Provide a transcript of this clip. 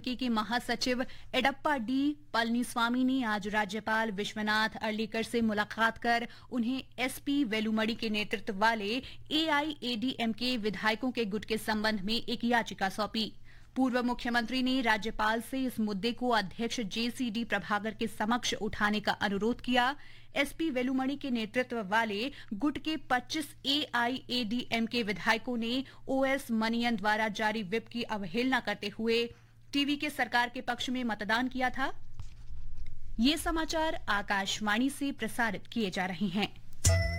एआईएडीएमके के महासचिव एडप्पा डी पलनीस्वामी ने आज राज्यपाल विश्वनाथ अर्लेकर से मुलाकात कर उन्हें एसपी वेलुमणि के नेतृत्व वाले एआईएडीएमके विधायकों के गुट के संबंध में एक याचिका सौंपी। पूर्व मुख्यमंत्री ने राज्यपाल से इस मुद्दे को अध्यक्ष जेसीडी प्रभाकर के समक्ष उठाने का अनुरोध किया। एसपी वेलुमणि के नेतृत्व वाले गुट के 25 एआईएडीएमके विधायकों ने ओएस मनियन द्वारा जारी व्हिप की अवहेलना करते हुए टीवी के सरकार के पक्ष में मतदान किया था। ये समाचार आकाशवाणी से प्रसारित किए जा रहे हैं।